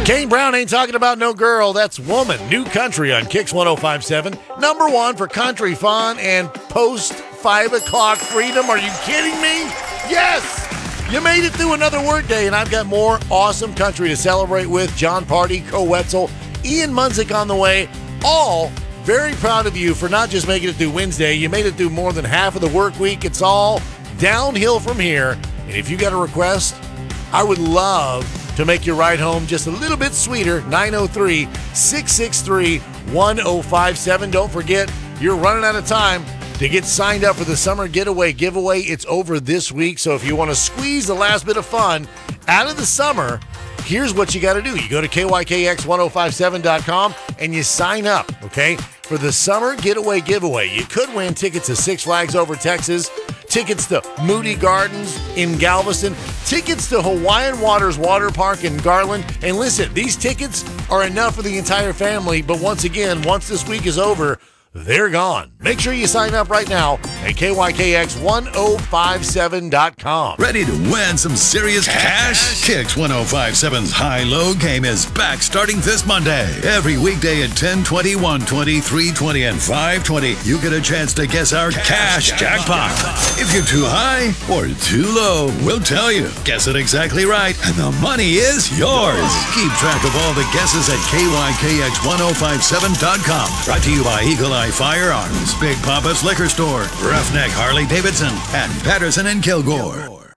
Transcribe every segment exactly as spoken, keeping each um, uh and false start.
Kane Brown ain't talking about no girl. That's Woman. New country on Kicks one oh five seven. Number one for country fun and post five o'clock freedom. Are you kidding me? Yes! You made it through another workday, and I've got more awesome country to celebrate with. John Party, Co Wetzel, Ian Munzik on the way. All very proud of you for not just making it through Wednesday. You made it through more than half of the work week. It's all downhill from here. And if you got a request, I would love to make your ride home just a little bit sweeter. nine oh three, six six three, one oh five seven. Don't forget, you're running out of time to get signed up for the Summer Getaway Giveaway. It's over this week, so if you want to squeeze the last bit of fun out of the summer, here's what you got to do. You go to K Y K X ten fifty-seven dot com and you sign up, okay, for the Summer Getaway Giveaway. You could win tickets to Six Flags Over Texas, tickets to Moody Gardens in Galveston, tickets to Hawaiian Waters Water Park in Garland. And listen, these tickets are enough for the entire family, but once again, once this week is over, they're gone. Make sure you sign up right now at K Y K X ten fifty-seven dot com. Ready to win some serious cash? Kicks ten fifty-seven's High-Low game is back starting this Monday. Every weekday at ten twenty, one twenty, three twenty, and five twenty, you get a chance to guess our cash, cash jackpot. jackpot. If you're too high or too low, we'll tell you. Guess it exactly right, and the money is yours. Keep track of all the guesses at K Y K X ten fifty-seven dot com. Brought to you by Eagle Eye Firearms, Big Papa's Liquor Store, Roughneck Harley Davidson, and Patterson and Kilgore.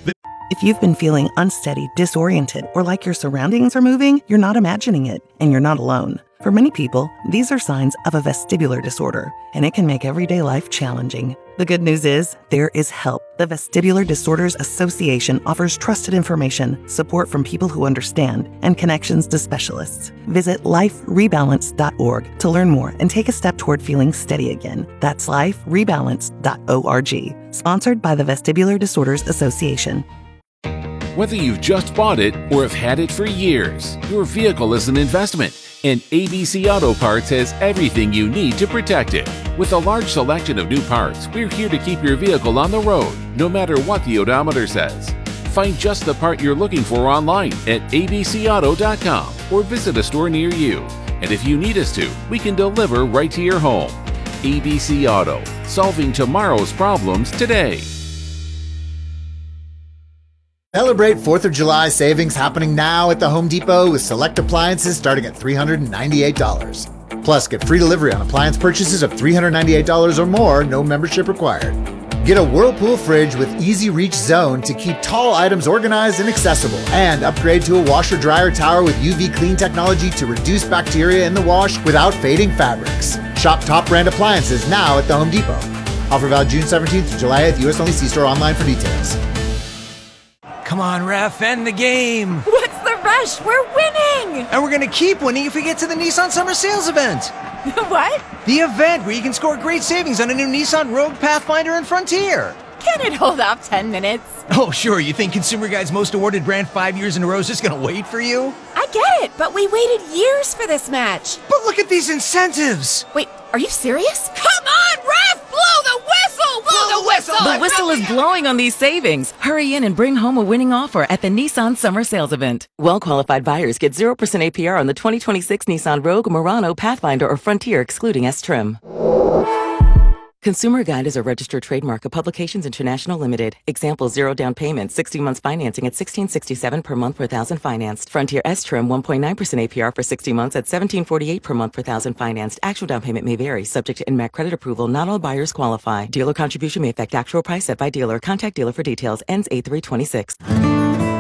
If you've been feeling unsteady, disoriented, or like your surroundings are moving, you're not imagining it, and you're not alone. For many people, these are signs of a vestibular disorder, and it can make everyday life challenging. The good news is, there is help. The Vestibular Disorders Association offers trusted information, support from people who understand, and connections to specialists. Visit life rebalance dot org to learn more and take a step toward feeling steady again. That's life rebalance dot org. Sponsored by the Vestibular Disorders Association. Whether you've just bought it or have had it for years, your vehicle is an investment, and A B C Auto Parts has everything you need to protect it. With a large selection of new parts, we're here to keep your vehicle on the road, no matter what the odometer says. Find just the part you're looking for online at A B C auto dot com or visit a store near you. And if you need us to, we can deliver right to your home. A B C Auto, solving tomorrow's problems today. Celebrate fourth of July savings happening now at the Home Depot with select appliances starting at three hundred ninety-eight dollars. Plus, get free delivery on appliance purchases of three hundred ninety-eight dollars or more, no membership required. Get a Whirlpool fridge with Easy Reach Zone to keep tall items organized and accessible. And upgrade to a washer-dryer tower with U V clean technology to reduce bacteria in the wash without fading fabrics. Shop top brand appliances now at the Home Depot. Offer valid June seventeenth to July eighth, U S only. See store online for details. Come on, ref, end the game. What's the rush? We're winning! And we're going to keep winning if we get to the Nissan Summer Sales event. What? The event where you can score great savings on a new Nissan Rogue, Pathfinder, and Frontier. Can it hold off ten minutes? Oh, sure. You think Consumer Guide's most awarded brand five years in a row is just going to wait for you? I get it, but we waited years for this match. But look at these incentives. Wait, are you serious? Come on, ref! Blow the whistle! Blow the whistle! The whistle is blowing on these savings. Hurry in and bring home a winning offer at the Nissan Summer Sales Event. Well-qualified buyers get zero percent A P R on the twenty twenty-six Nissan Rogue, Murano, Pathfinder, or Frontier, excluding S-Trim. Consumer Guide is a registered trademark of Publications International Limited. Example, zero down payment, sixty months financing at sixteen sixty-seven per month per thousand financed. Frontier S-Trim, one point nine percent A P R for sixty months at seventeen forty-eight per month per thousand financed. Actual down payment may vary, subject to N M A C credit approval. Not all buyers qualify. Dealer contribution may affect actual price set by dealer. Contact dealer for details. Ends eight three twenty-six.